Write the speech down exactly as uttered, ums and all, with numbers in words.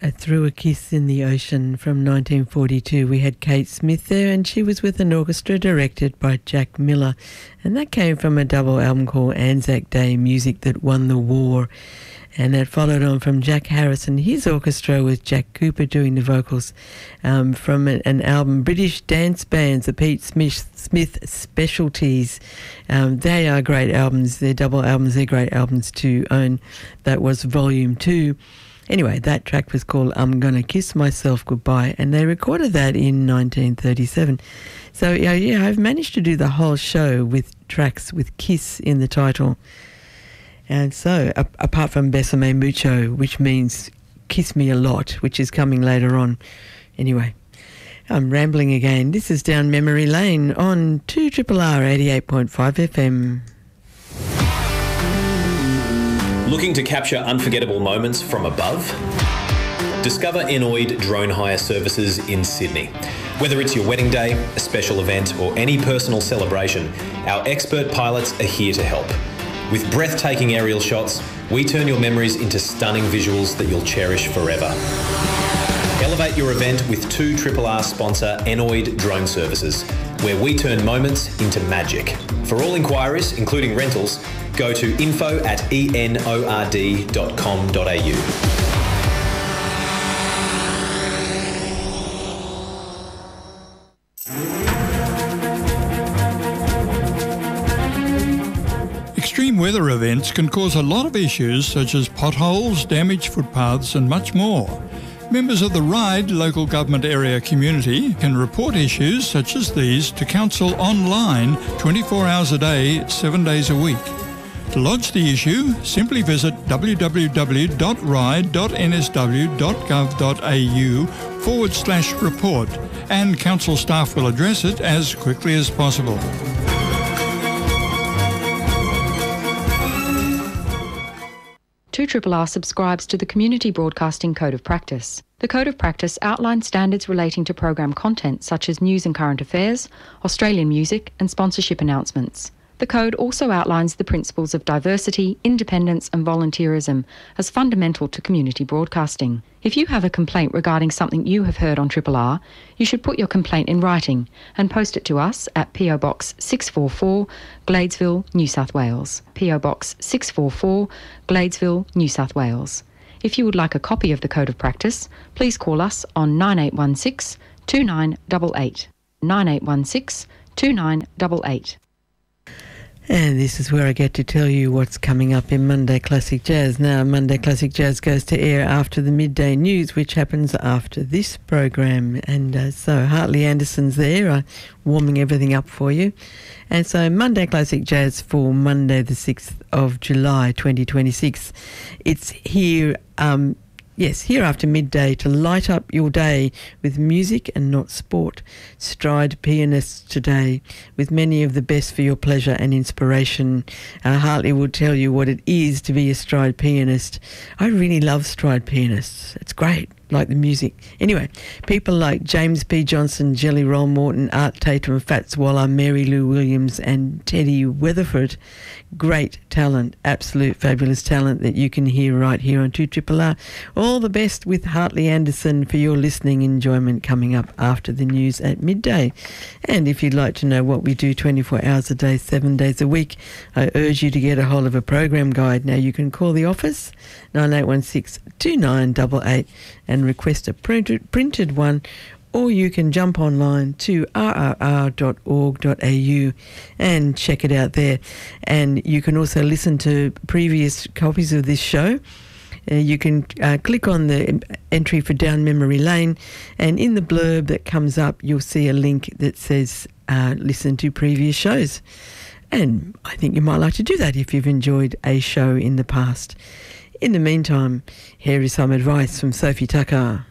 uh, Through a Kiss in the Ocean from nineteen forty-two. We had Kate Smith there, and she was with an orchestra directed by Jack Miller. And that came from a double album called Anzac Day, Music That Won the War. And that followed on from Jack Harrison, his orchestra with Jack Cooper doing the vocals, um, from an, an album, British Dance Bands, the Pete Smith, Smith Specialties. Um, they are great albums. They're double albums. They're great albums to own. That was Volume two. Anyway, that track was called I'm Gonna Kiss Myself Goodbye, and they recorded that in nineteen thirty-seven. So, yeah, yeah, I've managed to do the whole show with tracks with Kiss in the title. And so, a- apart from Besame Mucho, which means kiss me a lot, which is coming later on. Anyway, I'm rambling again. This is Down Memory Lane on two R R R eighty-eight point five F M. Looking to capture unforgettable moments from above? Discover Enoid Drone Hire Services in Sydney. Whether it's your wedding day, a special event, or any personal celebration, our expert pilots are here to help. With breathtaking aerial shots, we turn your memories into stunning visuals that you'll cherish forever. Elevate your event with two R R R sponsor Enoid Drone Services, where we turn moments into magic. For all inquiries, including rentals, go to info at enord dot com dot a u. Extreme weather events can cause a lot of issues such as potholes, damaged footpaths and much more. Members of the Ryde local government area community can report issues such as these to Council online twenty-four hours a day, seven days a week. To lodge the issue, simply visit w w w dot ryde dot n s w dot gov dot a u forward slash report, and Council staff will address it as quickly as possible. two R R R subscribes to the Community Broadcasting Code of Practice. The Code of Practice outlines standards relating to program content such as news and current affairs, Australian music and sponsorship announcements. The Code also outlines the principles of diversity, independence and volunteerism as fundamental to community broadcasting. If you have a complaint regarding something you have heard on R R R, you should put your complaint in writing and post it to us at P O Box six forty-four, Gladesville, New South Wales. P O Box six forty-four, Gladesville, New South Wales. If you would like a copy of the Code of Practice, please call us on nine eight one six, two nine eight eight, nine eight one six, two nine eight eight. And this is where I get to tell you what's coming up in Monday Classic Jazz. Now, Monday Classic Jazz goes to air after the midday news, which happens after this program. And uh, so Hartley Anderson's there, uh, warming everything up for you. And so Monday Classic Jazz for Monday the sixth of July twenty twenty-six. It's here... Um, Yes, here after midday to light up your day with music and not sport. Stride pianists today with many of the best for your pleasure and inspiration. Uh, Hartley will tell you what it is to be a stride pianist. I really love stride pianists. It's great, like the music. Anyway, people like James P. Johnson, Jelly Roll Morton, Art Tatum, Fats Waller, Mary Lou Williams and Teddy Weatherford. Great talent, absolute fabulous talent that you can hear right here on two R R R. All the best with Hartley Anderson for your listening enjoyment coming up after the news at midday. And if you'd like to know what we do twenty-four hours a day, seven days a week, I urge you to get a hold of a program guide. Now you can call the office, nine eight one six, two nine eight eight, and request a printed, printed one, or you can jump online to r r r dot org dot a u and check it out there. And you can also listen to previous copies of this show. Uh, you can uh, click on the entry for Down Memory Lane, and in the blurb that comes up, you'll see a link that says uh, listen to previous shows. And I think you might like to do that if you've enjoyed a show in the past. In the meantime, here is some advice from Sophie Tucker.